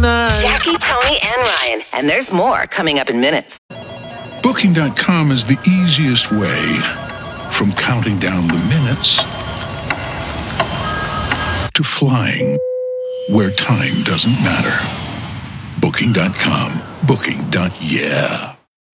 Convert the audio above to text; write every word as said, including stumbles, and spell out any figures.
night. Jackie, Tony, and Ryan. And there's more coming up in minutes. Booking dot com is the easiest way from counting down the minutes to flying where time doesn't matter. Booking dot com. Booking. Yeah.